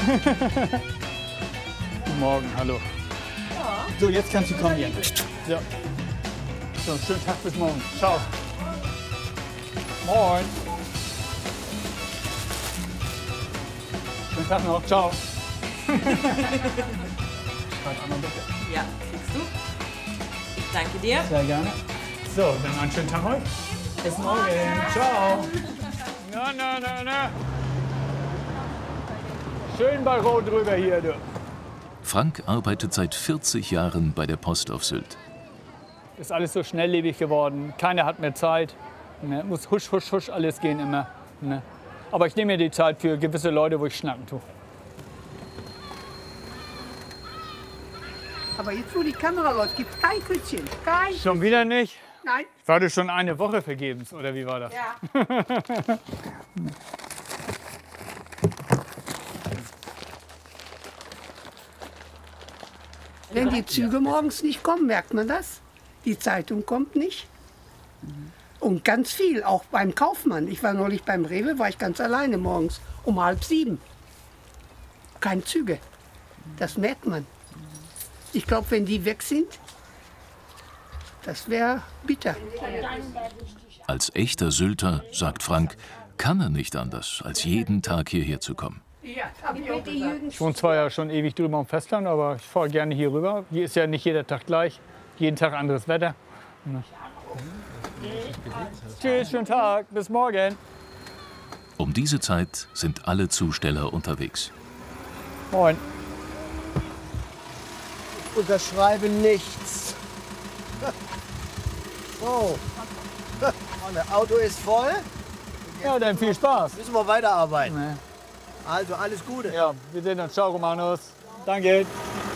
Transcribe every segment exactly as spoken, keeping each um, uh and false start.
Guten Morgen, hallo. Ja. So, jetzt kannst du kommen hier. So. So, schönen Tag bis morgen. Ciao. Moin. Schönen Tag noch. Ciao. Ja, kriegst du. Ich danke dir. Sehr gerne. So, dann einen schönen Tag heute. Bis morgen. Ciao. Na, na, na, na. Schön bei Rot drüber hier, du. Frank arbeitet seit vierzig Jahren bei der Post auf Sylt. Ist alles so schnelllebig geworden. Keiner hat mehr Zeit. Ne? Muss husch, husch, husch alles gehen immer. Ne? Aber ich nehme mir die Zeit für gewisse Leute, wo ich schnacken tue. Aber jetzt, wo die Kamera läuft, gibt es kein Küsschen. Kein. Schon wieder nicht? Nein. War das schon eine Woche vergebens, oder wie war das? Ja. Wenn die Züge morgens nicht kommen, merkt man das. Die Zeitung kommt nicht. Und ganz viel, auch beim Kaufmann. Ich war neulich beim Rewe, war ich ganz alleine morgens um halb sieben. Keine Züge. Das merkt man. Ich glaube, wenn die weg sind, das wäre bitter. Als echter Sylter, sagt Frank, kann er nicht anders, als jeden Tag hierher zu kommen. Ich wohne zwar ja schon ewig drüber am Festland, aber ich fahre gerne hier rüber. Hier ist ja nicht jeder Tag gleich, jeden Tag anderes Wetter. Ja. Tschüss, schönen Tag, bis morgen. Um diese Zeit sind alle Zusteller unterwegs. Moin. Unterschreibe nichts. So. Und das Auto ist voll. Ja, dann viel Spaß. Müssen wir weiterarbeiten. Nee. Also alles Gute. Ja, wir sehen uns. Ciao, Romanus. Danke.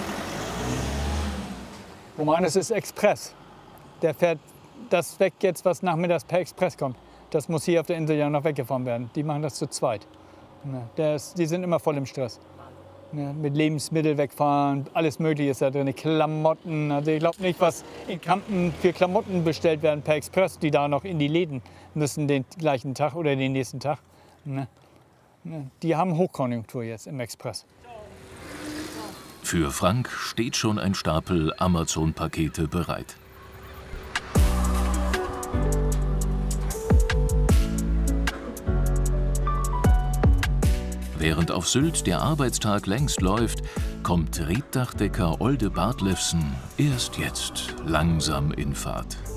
Romanus ist Express. Der fährt das weg jetzt, was nachmittags per Express kommt. Das muss hier auf der Insel ja noch weggefahren werden. Die machen das zu zweit. Der ist, die sind immer voll im Stress. Ja, mit Lebensmittel wegfahren, alles Mögliche ist da drin, Klamotten. Also ich glaube nicht, was in Kampen für Klamotten bestellt werden per Express, die da noch in die Läden müssen den gleichen Tag oder den nächsten Tag. Ne? Ne? Die haben Hochkonjunktur jetzt im Express. Für Frank steht schon ein Stapel Amazon-Pakete bereit. Während auf Sylt der Arbeitstag längst läuft, kommt Reetdachdecker Olde Bartlefsen erst jetzt langsam in Fahrt.